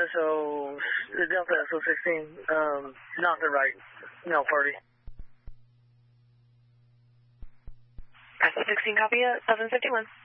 so Delta SO16, not the right, no party. SO16, copy it, 751.